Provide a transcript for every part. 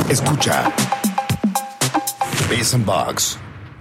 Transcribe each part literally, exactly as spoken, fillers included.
Escucha Biz and Box.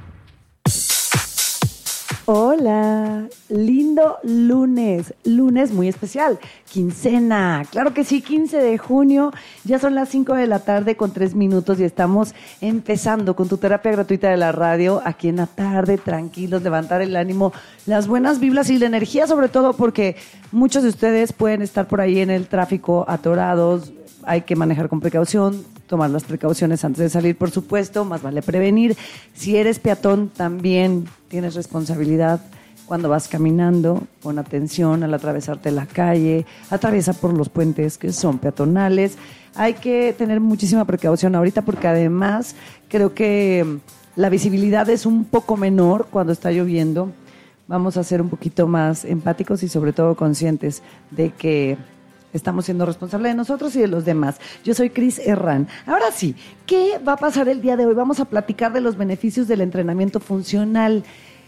Hola, lindo lunes, lunes muy especial, quincena, claro que sí, quince de junio, ya son las cinco de la tarde con tres minutos y estamos empezando con tu terapia gratuita de la radio, aquí en la tarde, tranquilos, levantar el ánimo, las buenas vibras y la energía sobre todo porque muchos de ustedes pueden estar por ahí en el tráfico atorados, hay que manejar con precaución, tomar las precauciones antes de salir, por supuesto, más vale prevenir. Si eres peatón, también tienes responsabilidad cuando vas caminando, pon atención al atravesarte la calle, atraviesa por los puentes que son peatonales. Hay que tener muchísima precaución ahorita porque además creo que la visibilidad es un poco menor cuando está lloviendo. Vamos a ser un poquito más empáticos y sobre todo conscientes de que estamos siendo responsables de nosotros y de los demás. Yo soy Cris Herrán. Ahora sí, ¿qué va a pasar el día de hoy? Vamos a platicar de los beneficios del entrenamiento funcional.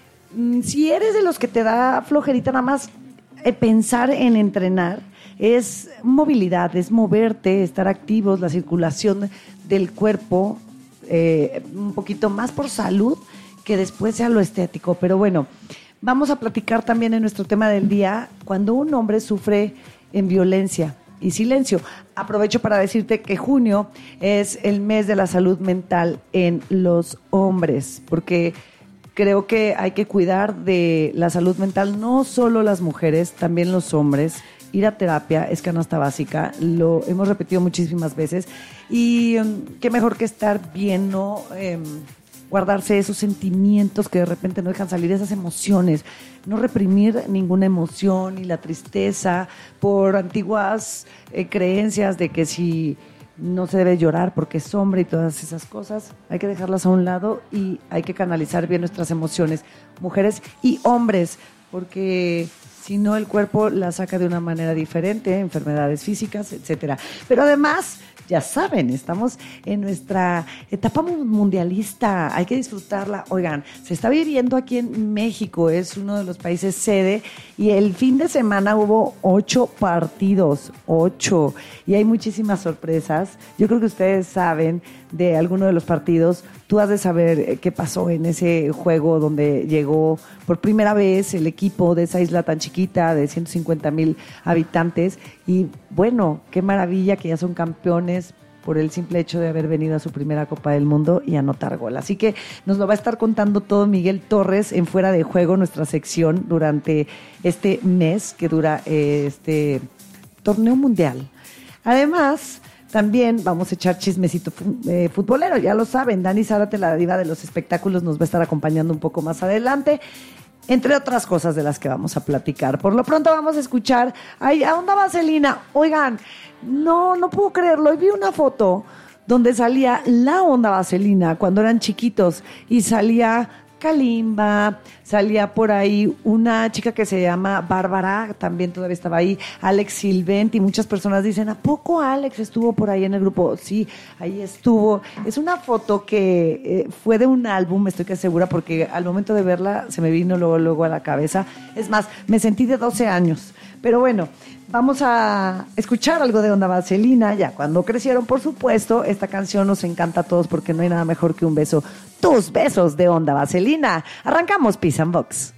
Si eres de los que te da flojerita nada más eh, pensar en entrenar, es movilidad, es moverte, estar activos, la circulación del cuerpo, eh, un poquito más por salud que después sea lo estético. Pero bueno, vamos a platicar también en nuestro tema del día, cuando un hombre sufre en violencia y silencio. Aprovecho para decirte que junio es el mes de la salud mental en los hombres, porque creo que hay que cuidar de la salud mental, no solo las mujeres, también los hombres. Ir a terapia es canasta básica, lo hemos repetido muchísimas veces y um, qué mejor que estar bien, ¿no? Eh, guardarse esos sentimientos que de repente no dejan salir, esas emociones, no reprimir ninguna emoción y la tristeza por antiguas eh, creencias de que si no se debe llorar porque es hombre y todas esas cosas, hay que dejarlas a un lado y hay que canalizar bien nuestras emociones, mujeres y hombres, porque si no el cuerpo las saca de una manera diferente, enfermedades físicas, etcétera. Pero además, ya saben, estamos en nuestra etapa mundialista, hay que disfrutarla. Oigan, se está viviendo aquí en México, es uno de los países sede, y el fin de semana hubo ocho partidos, ocho, y hay muchísimas sorpresas. Yo creo que ustedes saben de alguno de los partidos. Tú has de saber qué pasó en ese juego donde llegó por primera vez el equipo de esa isla tan chiquita de ciento cincuenta mil habitantes. Y bueno, qué maravilla que ya son campeones por el simple hecho de haber venido a su primera Copa del Mundo y anotar gol. Así que nos lo va a estar contando todo Miguel Torres en Fuera de Juego, nuestra sección durante este mes que dura eh, este torneo mundial. Además, también vamos a echar chismecito eh, futbolero, ya lo saben, Dani Zárate, la diva de los espectáculos, nos va a estar acompañando un poco más adelante, entre otras cosas de las que vamos a platicar. Por lo pronto vamos a escuchar, ay, ¿a dónde va Selena? Oigan, no, no puedo creerlo, hoy vi una foto donde salía la Onda Vaselina cuando eran chiquitos y salía Kalimba, salía por ahí una chica que se llama Bárbara, también todavía estaba ahí, Alex Silvent, y muchas personas dicen, ¿a poco Alex estuvo por ahí en el grupo? Sí, ahí estuvo. Es una foto que eh, fue de un álbum, estoy que segura, porque al momento de verla se me vino luego, luego a la cabeza. Es más, me sentí de doce años. Pero bueno, vamos a escuchar algo de Onda Vaselina, ya cuando crecieron, por supuesto. Esta canción nos encanta a todos porque no hay nada mejor que un beso. Tus besos de Onda Vaselina. Arrancamos Biz and Box.